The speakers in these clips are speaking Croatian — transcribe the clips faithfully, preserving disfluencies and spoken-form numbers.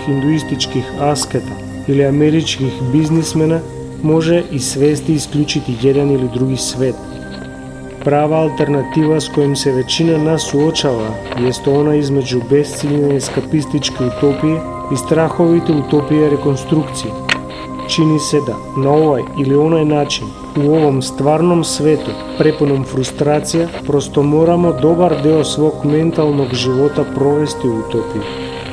хиндуистичких аскета или америчких бизнисмена може и свести исклучити еден или други свет. Права алтернатива с којом се веćina нас суочава јесте она измеѓу бесцилни ескапистички утопии и страховите утопија реконструкции. Чини се да на овај или онај начин, у овом стварном свету, препунам фрустрација, просто морамо добар дел свог менталног живота провести у утопија.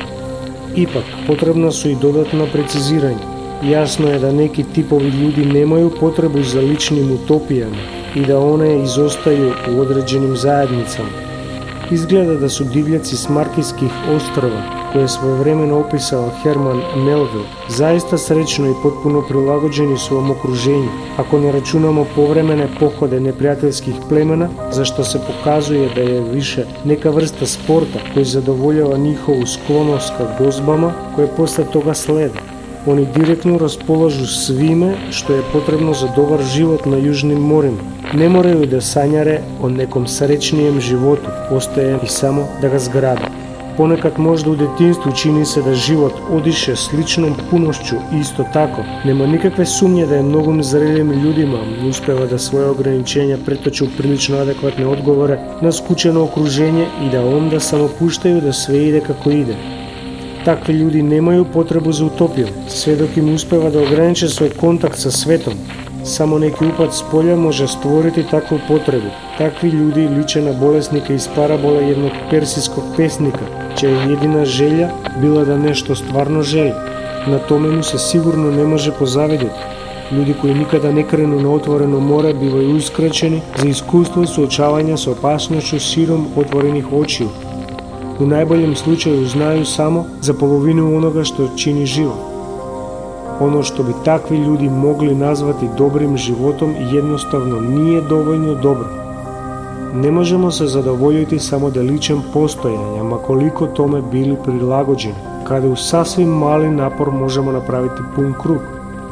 Ипак, потребна су и додатна прецизирање. Јасно е да неки типови луѓи немају потребу за личним утопијама и да оние изостају у одреđеним заедницама. Изгледа да су дивљаци с Маркиских острва, које своевремено описал Херман Мелвил, заиста среќно и потпуно прилагоđени својом окружењу, ако не рачунамо повремене походе непријателских племена, зашто се показује да е више нека врста спорта кој задоволјава нихову склоност ка гозбама, кој после тога следа. Они директно располажу свиме што е потребно за добар живот на јужним морима. Не морају да сањаре о неком среќниjem животу, остае и само да го зграда. Понекад можда у детинству чини се да живот одише с личном пуношќу и исто тако. Нема никакве сумње да е многу незрелим људима не успева да своје ограничења преточи у прилично адекватни одговори на скучено окружење и да онда само пуштају да све иде како иде. Такви луѓи немају потребу за утопија, све док им успева да ограничи свој контакт со светом. Само неки упат с полја може створити такvu потребу. Такви луѓи личе на болесника из парабола едnog персискog песника, чија едина желја била да нешто стварно жели. На томе му се сигурно не може позавидет. Луѓи кои никада не крену на отворено море бивају ускрачени за искуство суочавање со опасноšću сиром отворених очију. У најболjem случају знају само за половину онога што чини живот. Оно што би такви луѓи могли назвати добрим животом едноставно nije доволно добро. Не можемо се задоволити само да личем постојање, ама колико томе били прилагоđени, каде у сасвим мали напор можемо направити пун круг.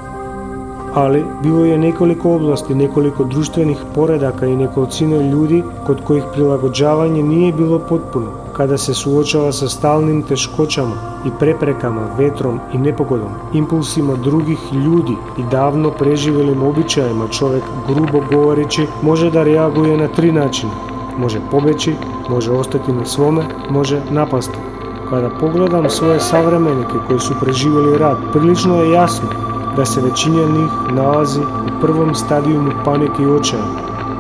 Али, било е неколико области, неколико друштвених поредака и неколцина луѓи код коих прилагоđавање nije било потпуно, када се суочава со сталним тешкочама и препрекама, ветром и непогодом, импулсима других луѓи и давно преживелим обичајima, човек, грубо говоречи, може да реагуе на три начина. Може побечи, може остати на своме, може напасти. Када погледам своје савременики кои су преживели рат, прилично е јасно да се веćina njih nalazi u prvom stadijumu panike i očaja.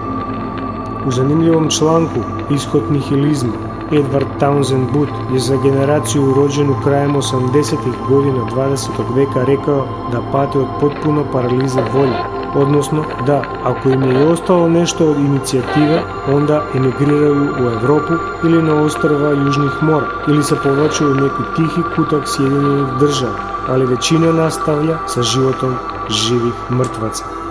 U zanimljivom članku Ishod nihilizma Edward Townsend Booth je za generaciju rođenu krajem osamdesetih godina dvadesetog veka rekao da pate od potpuno paralize volje, odnosno da ako im je ostalo nešto od inicijative, onda emigriraju u Evropu ili na ostrva Južnih mora ili se povlačuju u neki tihi kutak Sjedinjenih država, ali većina nastavlja sa životom živih mrtvaca.